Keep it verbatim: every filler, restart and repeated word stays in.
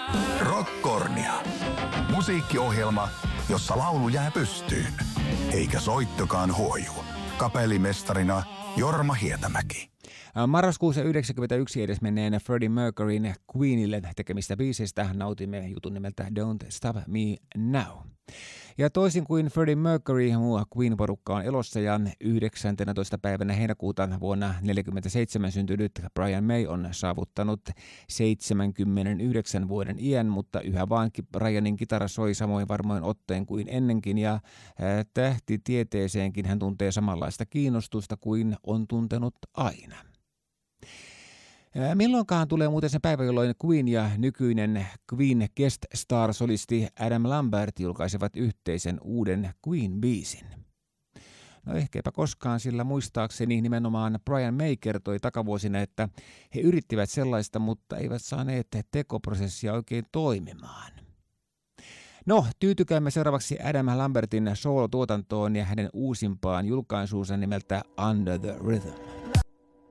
Rockkornia. Musiikkiohjelma, jossa laulu jää pystyyn, eikä soittokaan huoju. Kapellimestarina Jorma Hietämäki. Marraskuussa yhdeksänkymmentäyksi edesmenneen Freddie Mercuryn Queenille tekemistä biisistä nautimme jutun nimeltä Don't Stop Me Now. Ja toisin kuin Freddie Mercury, muu Queen-porukka on elossa ja yhdeksäntenätoista päivänä heinäkuuta vuonna tuhatyhdeksänsataaneljäkymmentäseitsemän syntynyt Brian May on saavuttanut seitsemänkymmentäyhdeksän vuoden iän, mutta yhä vaan Brianin kitara soi samoin varmoin otteen kuin ennenkin ja tähtitieteeseenkin hän tuntee samanlaista kiinnostusta kuin on tuntenut aina. Milloinkaan tulee muuten se päivä, jolloin Queen ja nykyinen Queen guest star-solisti Adam Lambert julkaisevat yhteisen uuden Queen-biisin. No ehkäpä koskaan, sillä muistaakseni nimenomaan Brian May kertoi takavuosina, että he yrittivät sellaista, mutta eivät saaneet tekoprosessia oikein toimimaan. No, tyytykäämme seuraavaksi Adam Lambertin soolo-tuotantoon ja hänen uusimpaan julkaisuunsa nimeltä Under the Rhythm.